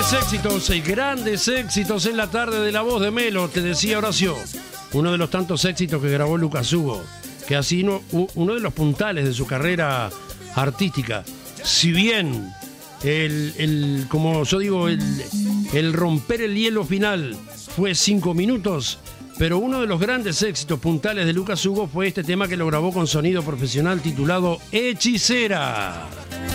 Grandes éxitos en la tarde de La Voz de Melo, te decía Horacio. Uno de los tantos éxitos que grabó Lucas Hugo, que ha sido uno de los puntales de su carrera artística. Si bien como yo digo, el romper el hielo final fue 5 minutos, pero uno de los grandes éxitos puntales de Lucas Hugo fue este tema que lo grabó con sonido profesional titulado Hechicera.